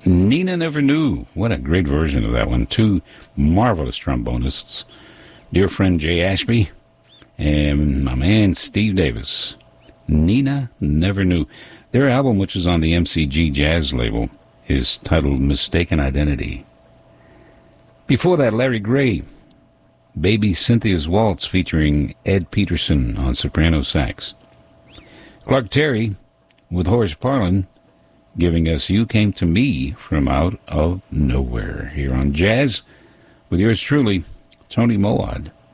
Nina Never Knew. What a great version of that one. Two marvelous trombonists. Dear friend Jay Ashby and my man Steve Davis. Nina Never Knew. Their album, which is on the MCG Jazz label, is titled Mistaken Identity. Before that, Larry Gray, Baby Cynthia's Waltz, featuring Ed Peterson on soprano sax. Clark Terry with Horace Parlan giving us You Came to Me from Out of Nowhere here on Jazz with yours truly, Tony Moad.